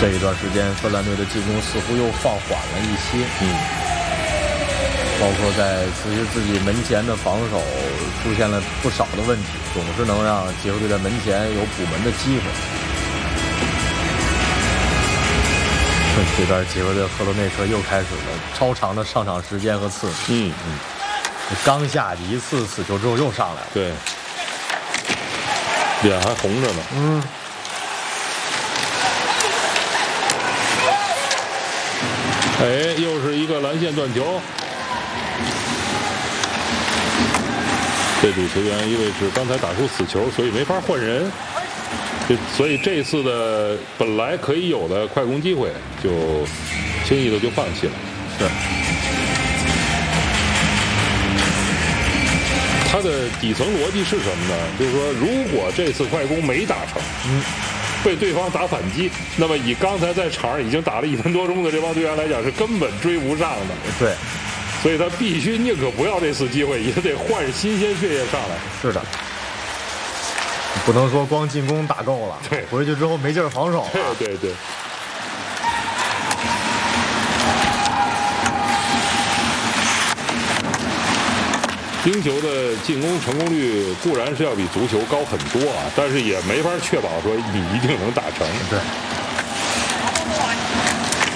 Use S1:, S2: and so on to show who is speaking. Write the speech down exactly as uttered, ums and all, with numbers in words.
S1: 这一段时间，芬兰队的进攻似乎又放缓了一些。
S2: 嗯，
S1: 包括在其实自己门前的防守出现了不少的问题，总是能让捷克队在门前有补门的机会。这边捷克队赫罗内克又开始了超长的上场时间和次数。
S2: 嗯嗯，
S1: 刚下一次死球之后又上来了。
S2: 对，脸还红着呢。
S1: 嗯。
S2: 哎，又是一个蓝线断球。这组球员因为是刚才打出死球，所以没法换人。这所以这次的本来可以有的快攻机会，就轻易的就放弃了。
S1: 是。
S2: 他的底层逻辑是什么呢？就是说，如果这次快攻没打成，
S1: 嗯。
S2: 被对方打反击，那么以刚才在场上已经打了一分多钟的这帮队员来讲，是根本追不上的。
S1: 对，
S2: 所以他必须宁可不要这次机会，也得换新鲜血液上来。
S1: 是的，不能说光进攻打够了，
S2: 对，
S1: 回去之后没劲儿防守了。
S2: 对对对。冰球的进攻成功率固然是要比足球高很多啊，但是也没法确保说你一定能打成。
S1: 对。